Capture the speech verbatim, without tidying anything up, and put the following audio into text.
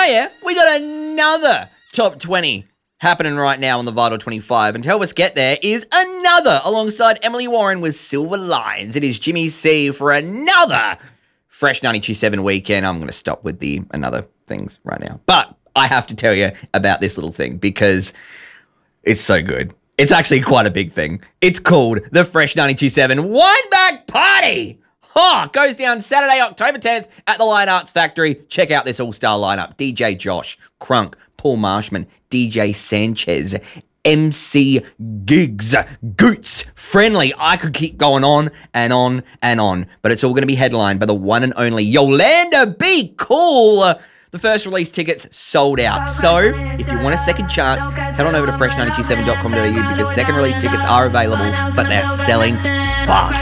Oh, yeah, we got another top twenty happening right now on the Vital twenty-five. And to help us get there is another alongside Emily Warren with Silver Lines. It is Jimmy C for another Fresh ninety-two point seven weekend. I'm going to stop with the another things right now. But I have to tell you about this little thing because it's so good. It's actually quite a big thing. It's called the Fresh ninety-two point seven Wineback Party. Oh, goes down Saturday, October tenth at the Lion Arts Factory. Check out this all-star lineup. D J Josh, Crunk, Paul Marshman, D J Sanchez, M C Gigs, Goots, Friendly. I could keep going on and on and on, but it's all going to be headlined by the one and only Yolanda Be Cool. The first release tickets sold out. So if you want a second chance, head on over to fresh ninety two point seven dot com dot a u because second release tickets are available, but they're selling fast.